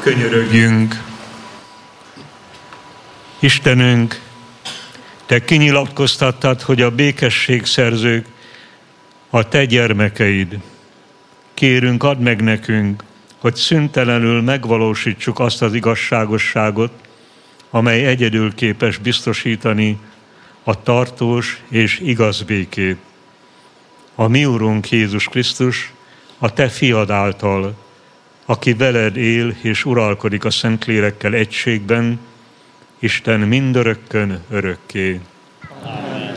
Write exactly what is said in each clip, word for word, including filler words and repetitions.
Könyörögjünk! Istenünk, Te kinyilatkoztattad, hogy a békességszerzők a Te gyermekeid. Kérünk, add meg nekünk, hogy szüntelenül megvalósítsuk azt az igazságosságot, amely egyedül képes biztosítani a tartós és igaz békét. A mi Urunk Jézus Krisztus, a Te fiad által, aki veled él és uralkodik a Szentlélekkel egységben, Isten mindörökkön örökké. Amen.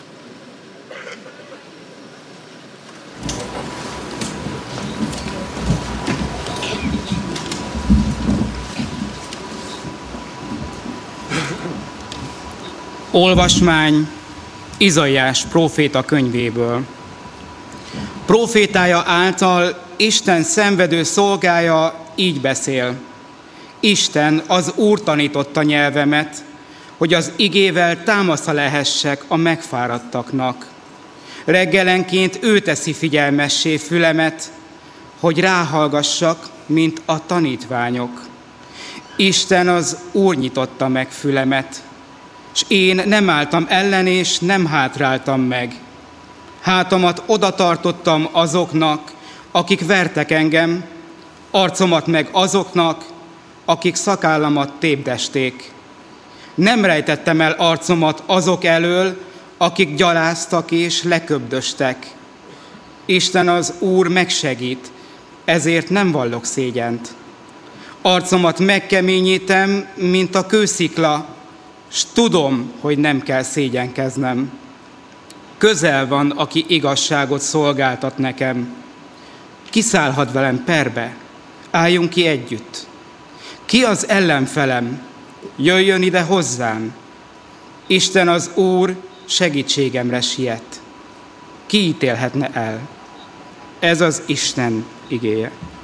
Olvasmány Izaiás próféta könyvéből. Prófétája által Isten szenvedő szolgája így beszél. Isten, az Úr tanította nyelvemet, hogy az igével támasza lehessek a megfáradtaknak. Reggelenként ő teszi figyelmessé fülemet, hogy ráhallgassak, mint a tanítványok. Isten, az Úr nyitotta meg fülemet, s én nem álltam ellen, és nem hátráltam meg. Hátamat odatartottam azoknak, akik vertek engem, arcomat meg azoknak, akik szakállamat tépdesték. Nem rejtettem el arcomat azok elől, akik gyaláztak és leköbdöstek. Isten, az Úr megsegít, ezért nem vallok szégyent. Arcomat megkeményítem, mint a kőszikla, s tudom, hogy nem kell szégyenkeznem. Közel van, aki igazságot szolgáltat nekem. Kiszállhat velem perbe, álljunk ki együtt. Ki az ellenfelem? Jöjjön ide hozzám. Isten, az Úr segítségemre siet. Ki ítélhetne el? Ez az Isten igéje.